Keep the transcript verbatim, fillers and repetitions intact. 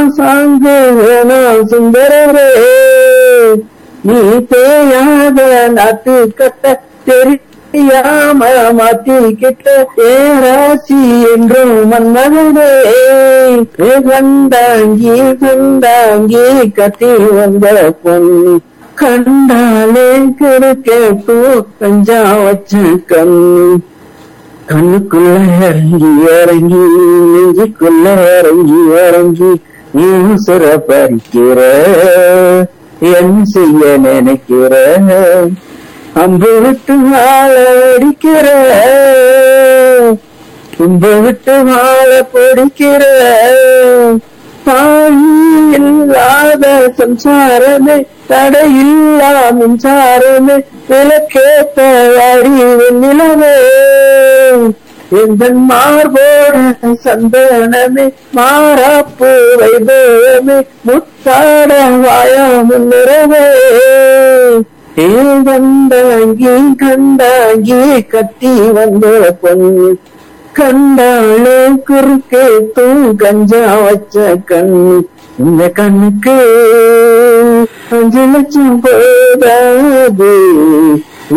பாசாங்கு வேணாம் சுந்தரரே, நீ தேயாத நாட்டு கட்ட தெரியாம மாத்தி கிட்ட ஏராச்சி என்றும் மன்மகனே. கண்டாங்கி கண்டாங்கி கட்டி வந்த பொண்ணு கண்டாலே கிடக்கோ கஞ்சா வச்ச கண்ணு. கண்ணுக்குள்ள இறங்கி இறங்கி நெஞ்சுக்குள்ள இறங்கி இறங்கி நீ உசுர பறிக்கிற, என்ன செய்ய நினைக்கிற, அம்பு விட்டு வாழ அடிக்கிற, தும்ப விட்டு வாழ பிடிக்கிற. இல்லாத சம்சாரமே தடையில்லா மின்சாரமே விளக்கேத்த அறிவு நிலவே. எந்த மார்போட சந்தனமே மாறாப்பு வைபவமே முத்தாட வாயாமல் நிறவே. ஏ கண்டாங்கி கண்டாங்கி கட்டி வந்த பொண்ணு கண்டாலே குறுக்கே தூ கஞ்சா வச்ச கண்ணு. இந்த கண்ணுக்கு அஞ்சு லட்சம் போதாது,